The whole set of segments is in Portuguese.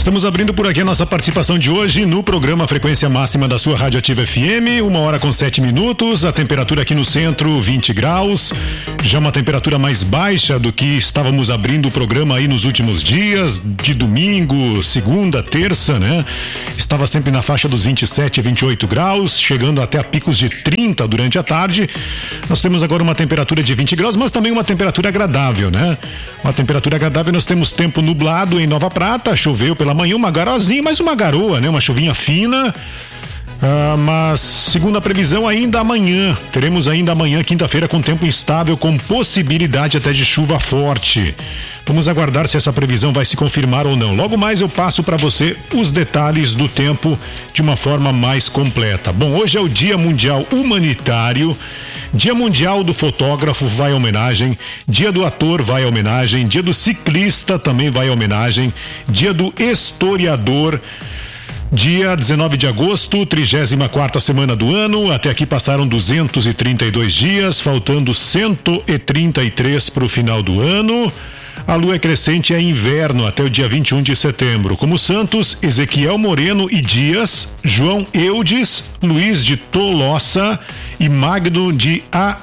Estamos abrindo por aqui a nossa participação de hoje no programa Frequência Máxima da sua Rádio Ativa FM, 1h07, a temperatura aqui no centro 20 graus, já uma temperatura mais baixa do que estávamos abrindo o programa aí nos últimos dias, de domingo, segunda, terça, né? Estava sempre na faixa dos 27 e 28 graus, chegando até a picos de 30 durante a tarde. Nós temos agora uma temperatura de 20 graus, mas também uma temperatura agradável, né? Uma temperatura agradável, nós temos tempo nublado em Nova Prata, choveu pela manhã uma garozinha, mas uma garoa, né? Uma chuvinha fina. Mas segundo a previsão, ainda amanhã, teremos ainda amanhã, quinta-feira, com tempo instável, com possibilidade até de chuva forte. Vamos aguardar se essa previsão vai se confirmar ou não. Logo mais eu passo para você os detalhes do tempo de uma forma mais completa. Bom, hoje é o Dia Mundial Humanitário, Dia Mundial do Fotógrafo vai à homenagem, Dia do Ator vai à homenagem, Dia do Ciclista também vai à homenagem, Dia do Historiador. Dia 19 de agosto, 34ª semana do ano, até aqui passaram 232 dias, faltando 133 para o final do ano. A lua é crescente, é inverno até o dia 21 de setembro. Como santos, Ezequiel Moreno e Dias, João Eudes, Luiz de Tolosa e Magno de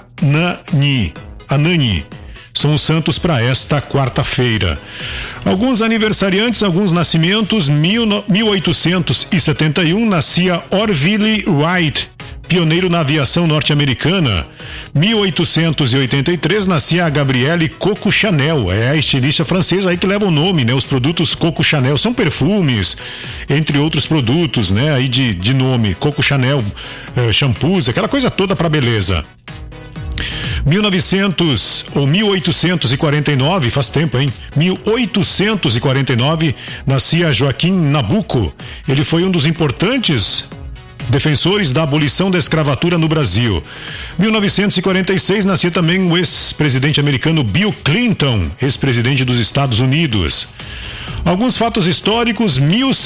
Anani. São os santos para esta quarta-feira. Alguns aniversariantes, alguns nascimentos. 1871 nascia Orville Wright, pioneiro na aviação norte-americana. 1883 nascia a Gabrielle Coco Chanel, é a estilista francesa aí que leva o nome, né? Os produtos Coco Chanel são perfumes, entre outros produtos, né? Aí de nome, Coco Chanel, shampoos, aquela coisa toda para beleza. 1849, faz tempo, hein? 1849, nascia Joaquim Nabuco. Ele foi um dos importantes defensores da abolição da escravatura no Brasil. 1946, nascia também o ex-presidente americano Bill Clinton, ex-presidente dos Estados Unidos. Alguns fatos históricos: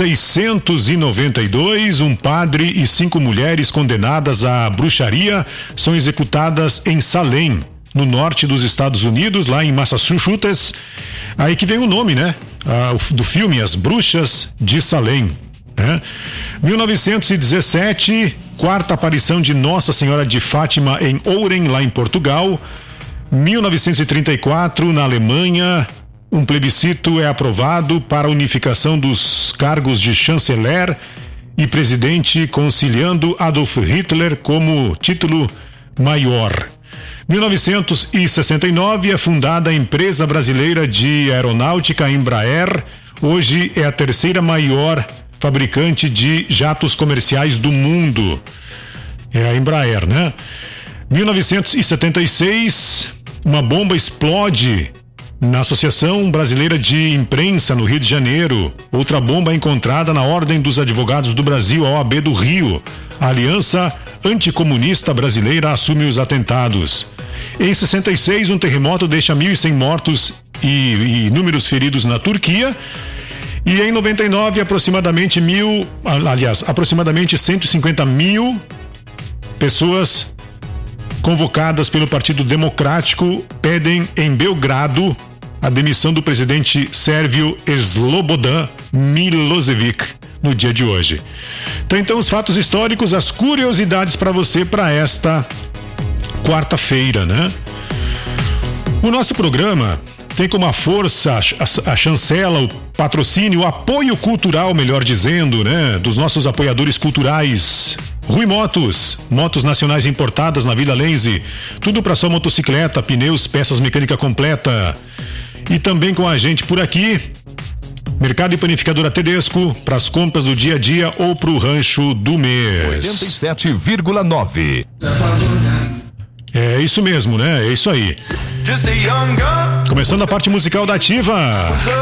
1692, um padre e 5 mulheres condenadas à bruxaria são executadas em Salem, no norte dos Estados Unidos, lá em Massachusetts. Aí que vem o nome, né? Do filme As Bruxas de Salem. 1917, quarta aparição de Nossa Senhora de Fátima em Ouren, lá em Portugal. 1934, na Alemanha, um plebiscito é aprovado para a unificação dos cargos de chanceler e presidente, conciliando Adolf Hitler como título maior. 1969 é fundada a empresa brasileira de aeronáutica Embraer. Hoje é a terceira maior fabricante de jatos comerciais do mundo. É a Embraer, né? 1976, uma bomba explode na Associação Brasileira de Imprensa, no Rio de Janeiro. Outra bomba é encontrada na Ordem dos Advogados do Brasil, a OAB do Rio. A Aliança Anticomunista Brasileira assume os atentados. Em 66, um terremoto deixa 1.100 mortos e inúmeros feridos na Turquia. E em 99, aproximadamente 150 mil pessoas convocadas pelo Partido Democrático pedem em Belgrado a demissão do presidente sérvio Slobodan Milosevic no dia de hoje. Então os fatos históricos, as curiosidades para você para esta quarta-feira, né? O nosso programa tem como força a chancela, o patrocínio, o apoio cultural, melhor dizendo, né? Dos nossos apoiadores culturais. Rui Motos, motos nacionais importadas na Vila Lenze, tudo para sua motocicleta, pneus, peças mecânica completa. E também com a gente por aqui, Mercado e Panificadora Tedesco, para as compras do dia a dia ou para o rancho do mês. 87,9. É isso mesmo, né? É isso aí. Começando a parte musical da Ativa.